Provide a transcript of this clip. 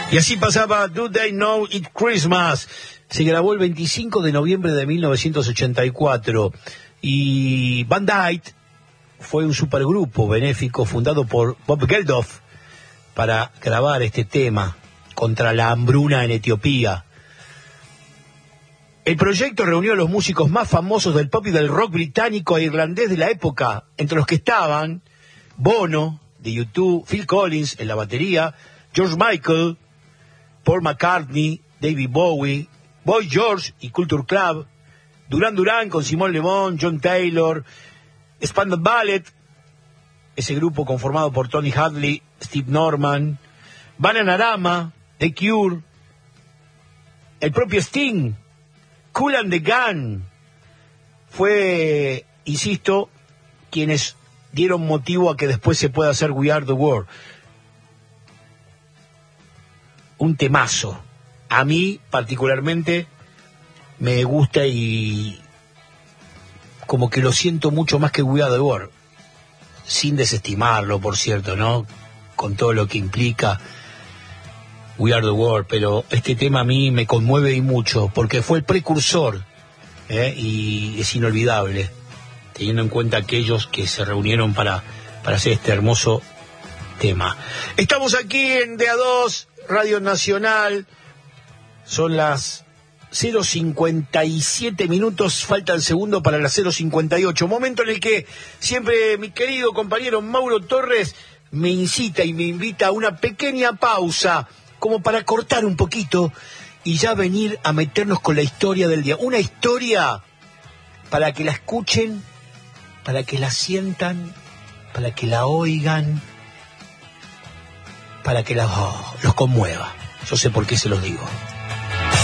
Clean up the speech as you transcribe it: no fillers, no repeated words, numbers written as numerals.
Y así pasaba Do They Know It's Christmas. Se grabó el 25 de noviembre de 1984 y Band Aid fue un supergrupo benéfico fundado por Bob Geldof para grabar este tema contra la hambruna en Etiopía. El proyecto reunió a los músicos más famosos del pop y del rock británico e irlandés de la época, entre los que estaban Bono, de U2, Phil Collins en la batería, George Michael, Paul McCartney, David Bowie, Boy George y Culture Club, Duran Duran con Simon Le Bon, John Taylor, Spandau Ballet, ese grupo conformado por Tony Hadley, Steve Norman, Bananarama, The Cure, el propio Sting, Kool and the Gang. Fue, insisto, quienes dieron motivo a que después se pueda hacer We Are the World. Un temazo. A mí, particularmente, me gusta y como que lo siento mucho más que We Are the World. Sin desestimarlo, por cierto, ¿no? Con todo lo que implica We Are the World. Pero este tema a mí me conmueve y mucho, porque fue el precursor, y es inolvidable, teniendo en cuenta aquellos que se reunieron para hacer este hermoso tema. Estamos aquí en De A2, Radio Nacional. Son las 0:57 minutos, faltan segundos para las 0:58, momento en el que siempre mi querido compañero Mauro Torres me incita y me invita a una pequeña pausa, como para cortar un poquito y ya venir a meternos con la historia del día. Una historia para que la escuchen, para que la sientan, para que la oigan, para que los conmueva. Yo sé por qué se los digo.